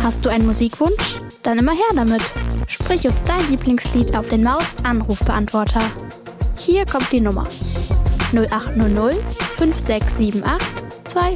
Hast du einen Musikwunsch? Dann immer her damit. Sprich uns dein Lieblingslied auf den Maus-Anrufbeantworter. Hier kommt die Nummer: 0800 5678